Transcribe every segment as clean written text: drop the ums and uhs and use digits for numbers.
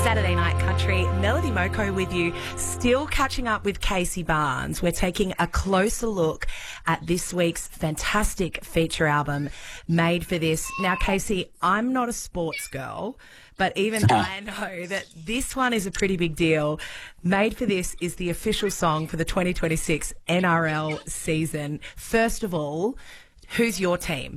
Saturday Night Country, Melody Moko with you, still catching up with Casey Barnes. We're taking a closer look at this week's fantastic feature album, Made for This. Now, Casey, I'm not a sports girl, but even I know that this one is a pretty big deal. Made for This is the official song for the 2026 NRL season. First of all, who's your team?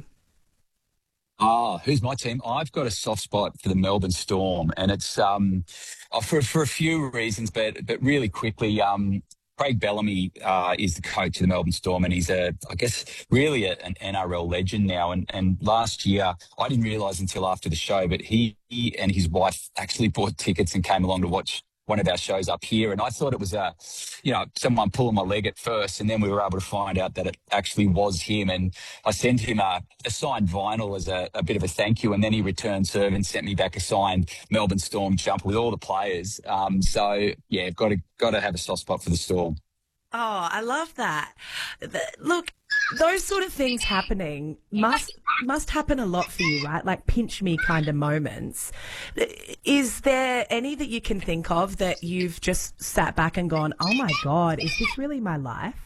Who's my team? I've got a soft spot for the Melbourne Storm, and it's for a few reasons, but really quickly, Craig Bellamy is the coach of the Melbourne Storm, and he's I guess really an NRL legend now. And last year, I didn't realise until after the show, but he and his wife actually bought tickets and came along to watch one of our shows up here. And I thought it was someone pulling my leg at first, and then we were able to find out that it actually was him. And I sent him a signed vinyl as a bit of a thank you, and then he returned serve and sent me back a signed Melbourne Storm jumper with all the players. So yeah, got to have a soft spot for the Storm. Oh, I love that. Look, those sort of things happening must happen a lot for you, right? Like pinch me kind of moments. Is there any that you can think of that you've just sat back and gone, oh my God, is this really my life?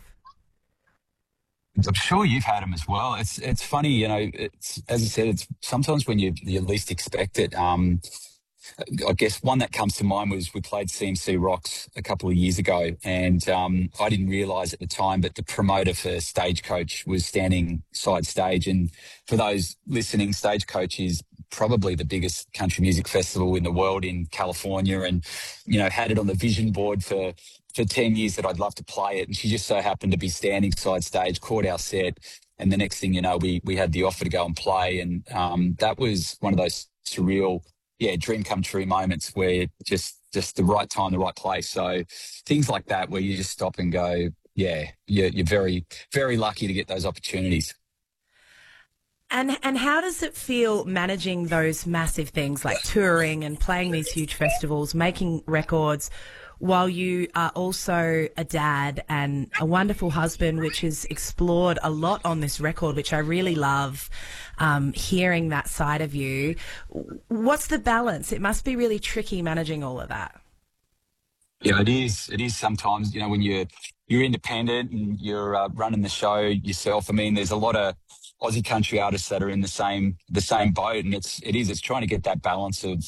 I'm sure you've had them as well. It's funny, it's, as I said, it's sometimes when you least expect it. I guess one that comes to mind was we played CMC Rocks a couple of years ago, and I didn't realise at the time, but the promoter for Stagecoach was standing side stage. And for those listening, Stagecoach is probably the biggest country music festival in the world in California, and had it on the vision board for 10 years that I'd love to play it. And she just so happened to be standing side stage, caught our set, and the next thing you know, we had the offer to go and play. And that was one of those surreal, dream come true moments where just the right time, the right place. So things like that where you just stop and go, you're very, very lucky to get those opportunities. And how does it feel managing those massive things like touring and playing these huge festivals, making records, while you are also a dad and a wonderful husband, which is explored a lot on this record, which I really love, hearing that side of you. What's the balance? It must be really tricky managing all of that. Yeah, it is. It is sometimes, when you're independent and you're running the show yourself. I mean, there's a lot of Aussie country artists that are in the same boat, and it's trying to get that balance of,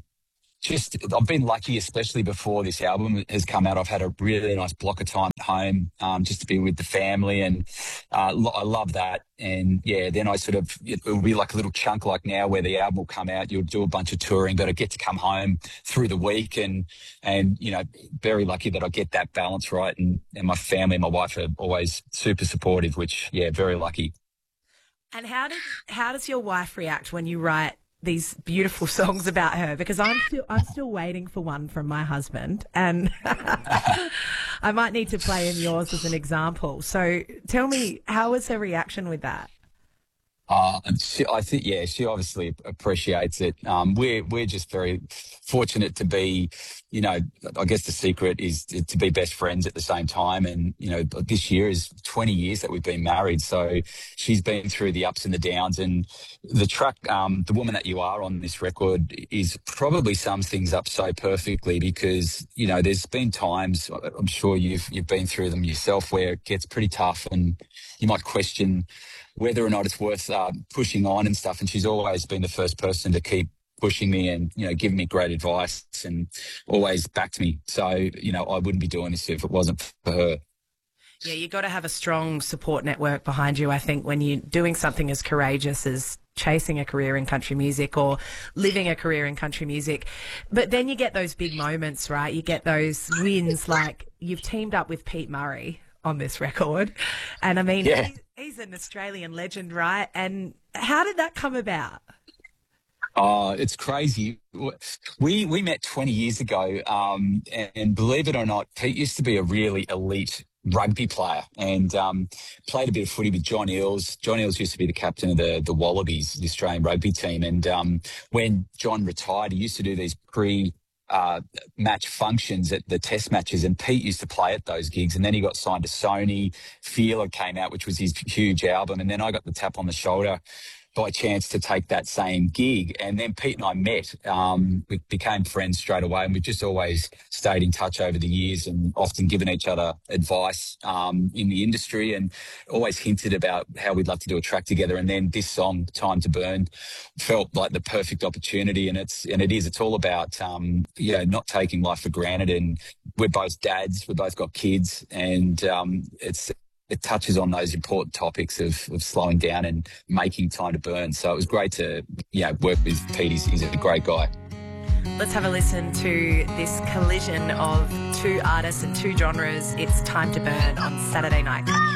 I've been lucky, especially before this album has come out. I've had a really nice block of time at home, just to be with the family, and I love that. And then it'll be like a little chunk like now where the album will come out. You'll do a bunch of touring, but I get to come home through the week, and very lucky that I get that balance right. And my family and my wife are always super supportive, which very lucky. And how does your wife react when you write these beautiful songs about her? Because I'm still waiting for one from my husband, and I might need to play in yours as an example. So tell me, how was her reaction with that? I think, she obviously appreciates it. We're just very fortunate to be, I guess the secret is to be best friends at the same time. And, this year is 20 years that we've been married. So she's been through the ups and the downs, and the track, The Woman That You Are on this record is probably sums things up so perfectly because, there's been times, I'm sure you've been through them yourself, where it gets pretty tough and you might question whether or not it's worth pushing on and stuff. And she's always been the first person to keep pushing me and, giving me great advice and always backed me. So, I wouldn't be doing this if it wasn't for her. Yeah, you got to have a strong support network behind you, I think, when you're doing something as courageous as chasing a career in country music or living a career in country music. But then you get those big moments, right? You get those wins, like you've teamed up with Pete Murray on this record. And I mean, he's an Australian legend, right? And how did that come about? Oh, it's crazy. We met 20 years ago, and believe it or not, Pete used to be a really elite rugby player and played a bit of footy with John Eales. John Eales used to be the captain of the Wallabies, the Australian rugby team. And when John retired, he used to do these match functions at the test matches, and Pete used to play at those gigs. And then he got signed to Sony. Feeler came out, which was his huge album. And then I got the tap on the shoulder by chance to take that same gig. And then Pete and I met. We became friends straight away, and we've just always stayed in touch over the years and often given each other advice in the industry, and always hinted about how we'd love to do a track together. And then this song, Time to Burn, felt like the perfect opportunity. And it's all about, not taking life for granted. And we're both dads, we've both got kids, and it touches on those important topics of slowing down and making time to burn. So it was great to work with Pete. He's a great guy. Let's have a listen to this collision of two artists and two genres. It's Time to Burn on Saturday Night.